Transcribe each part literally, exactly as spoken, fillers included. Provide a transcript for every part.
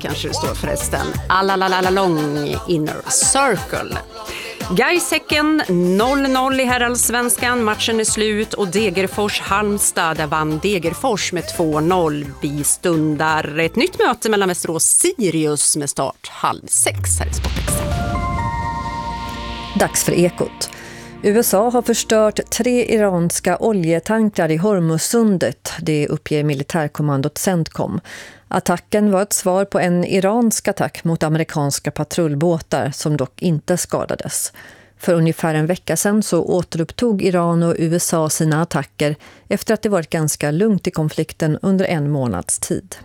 kanske det står förresten. Alalalala-long inner circle. Gais-Häcken noll noll i herrallsvenskan. Matchen är slut och Degerfors-Halmstad, där vann Degerfors med två noll. Vi stundar ett nytt möte mellan Västerås och Sirius med start halv sex här i Sportextra. Dags för Ekot. U S A har förstört tre iranska oljetankrar i Hormuzsundet, det uppger militärkommandot CENTCOM. Attacken var ett svar på en iransk attack mot amerikanska patrullbåtar som dock inte skadades. För ungefär en vecka sedan så återupptog Iran och U S A sina attacker efter att det varit ganska lugnt i konflikten under en månads tid.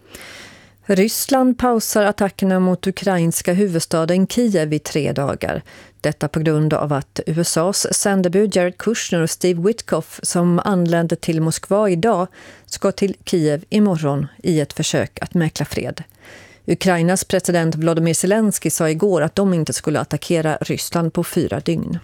Ryssland pausar attackerna mot ukrainska huvudstaden Kiev i tre dagar. Detta på grund av att U S A:s sändebud Jared Kushner och Steve Witkoff, som anlände till Moskva idag, ska till Kiev imorgon i ett försök att mäkla fred. Ukrainas president Volodymyr Zelensky sa igår att de inte skulle attackera Ryssland på fyra dygn.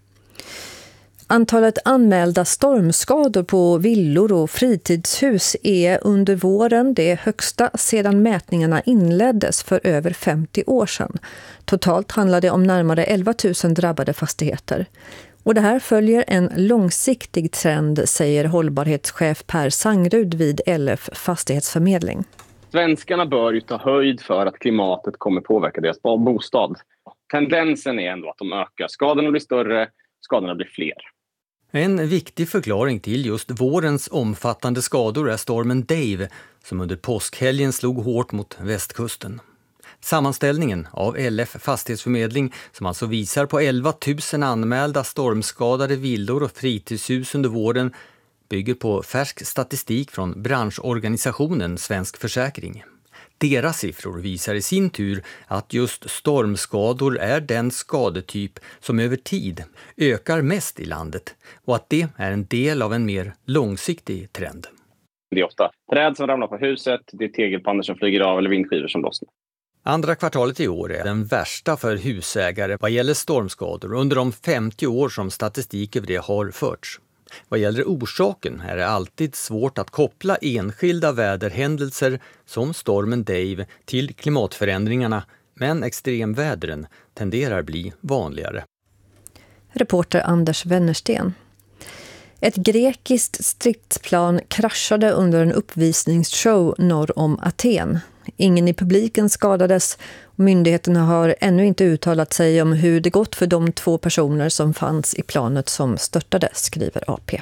Antalet anmälda stormskador på villor och fritidshus är under våren det högsta sedan mätningarna inleddes för över femtio år sedan. Totalt handlar det om närmare elva tusen drabbade fastigheter. Och det här följer en långsiktig trend, säger hållbarhetschef Per Sangrud vid L F Fastighetsförmedling. Svenskarna bör ju ta höjd för att klimatet kommer påverka deras bostad. Tendensen är ändå att de ökar. Skadorna blir större, skadorna blir fler. En viktig förklaring till just vårens omfattande skador är stormen Dave, som under påskhelgen slog hårt mot västkusten. Sammanställningen av L F Fastighetsförmedling, som alltså visar på elva tusen anmälda stormskadade villor och fritidshus under våren, bygger på färsk statistik från branschorganisationen Svensk Försäkring. Deras siffror visar i sin tur att just stormskador är den skadetyp som över tid ökar mest i landet och att det är en del av en mer långsiktig trend. Det är ofta träd som ramlar på huset, det är tegelpannor som flyger av eller vindskivor som lossnar. Andra kvartalet i år är den värsta för husägare vad gäller stormskador under de femtio år som statistik över det har förts. Vad gäller orsaken är det alltid svårt att koppla enskilda väderhändelser som stormen Dave till klimatförändringarna, men extremvädren tenderar bli vanligare. Reporter Anders Wennersten. Ett grekiskt stridsplan kraschade under en uppvisningsshow norr om Aten. Ingen i publiken skadades och myndigheterna har ännu inte uttalat sig om hur det gått för de två personer som fanns i planet som störtade, skriver A P.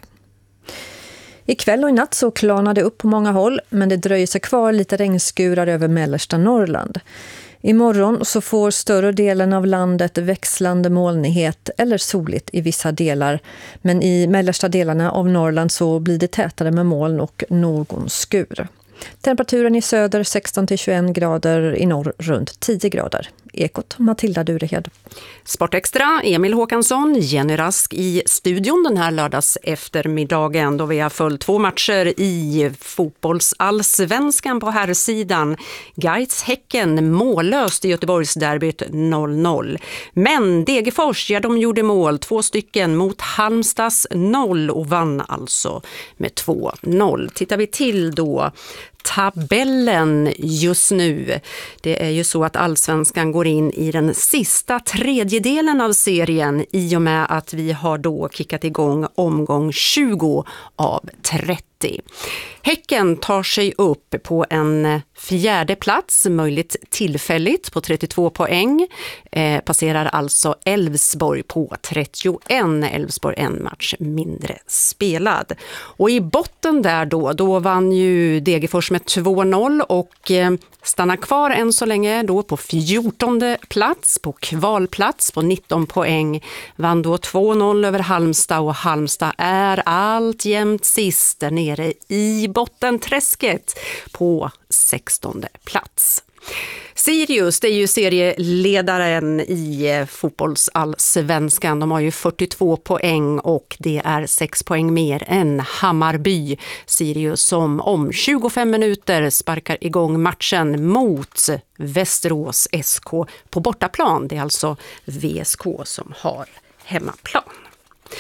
I kväll och i natt så klarnade det upp på många håll, men det dröjer sig kvar lite regnskurar över mellersta Norrland. Imorgon så får större delen av landet växlande molnighet eller soligt i vissa delar. Men i mellersta delarna av Norrland så blir det tätare med moln och någon skur. Temperaturen i söder sexton till tjugoett grader, i norr runt tio grader. Ekot, Matilda Durehed. Sportextra, Emil Håkansson, Jenny Rask i studion den här lördags eftermiddagen då vi har följt två matcher i fotbollsallsvenskan på herrsidan. Gais-Häcken mållöst i Göteborgsderbyt noll noll. Men Degerfors, ja, de gjorde mål, två stycken mot Halmstads noll och vann alltså med två noll. Tittar vi till då tabellen just nu. Det är ju så att allsvenskan går in i den sista tredjedelen av serien i och med att vi har då kickat igång omgång tjugo av trettio. Häcken tar sig upp på en fjärde plats, möjligt tillfälligt, på trettiotvå poäng. Eh, passerar alltså Elfsborg på trettioen. Elfsborg en match mindre spelad. Och i botten där då, då vann ju Degerfors med två noll och eh, stannar kvar än så länge då på fjortonde plats, på kvalplats på nitton poäng. Vann då två noll över Halmstad och Halmstad är alltjämt sist där nere i bottenträsket på sextonde plats. Sirius, det är ju serieledaren i fotbollsallsvenskan. De har ju fyrtiotvå poäng och det är sex poäng mer än Hammarby. Sirius som om tjugofem minuter sparkar igång matchen mot Västerås S K på bortaplan. Det är alltså V S K som har hemmaplan.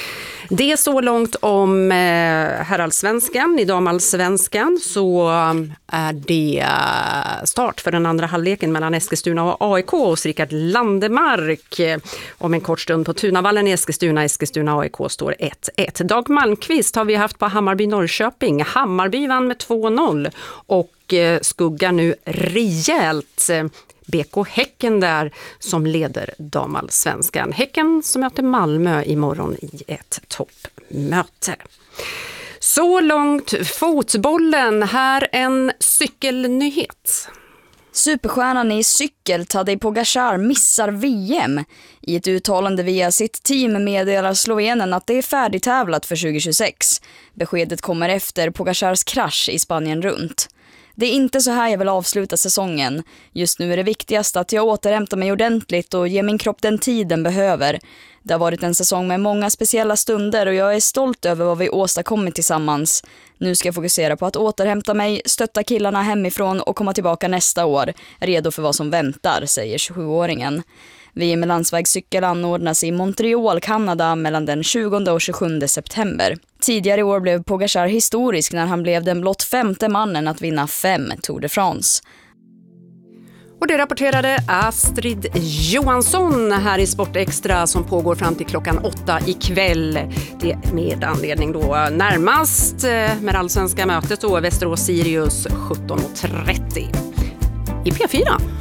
Det är så långt om eh, herrallsvenskan. I damallsvenskan så är det start för den andra halvleken mellan Eskilstuna och A I K hos Rickard Landemark. Om en kort stund på Tunavallen i Eskilstuna. Eskilstuna A I K står ett ett. Dag Malmqvist har vi haft på Hammarby Norrköping. Hammarby vann med två noll och eh, skuggar nu rejält B K Häcken där som leder damallsvenskan. Häcken som möter Malmö imorgon i ett toppmöte. Så långt fotbollen. Här en cykelnyhet. Superstjärnan i cykel Tadej Pogačar missar V M. I ett uttalande via sitt team meddelar Slovenen att det är färdigtävlat för tjugo tjugosex. Beskedet kommer efter Pogačars krasch i Spanien runt. Det är inte så här jag vill avsluta säsongen. Just nu är det viktigast att jag återhämtar mig ordentligt och ger min kropp den tid den behöver. Det har varit en säsong med många speciella stunder och jag är stolt över vad vi åstadkommit tillsammans. Nu ska jag fokusera på att återhämta mig, stötta killarna hemifrån och komma tillbaka nästa år, redo för vad som väntar, säger tjugosjuåringen. V M i landsvägscykel anordnas i Montreal, Kanada mellan den tjugonde och tjugosjunde september. Tidigare i år blev Pogačar historisk när han blev den blott femte mannen att vinna fem Tour de France. Och det rapporterade Astrid Johansson här i Sportextra som pågår fram till klockan åtta ikväll. Det med anledning då närmast med allsvenska mötet då Västerås Sirius sjutton trettio i P fyra.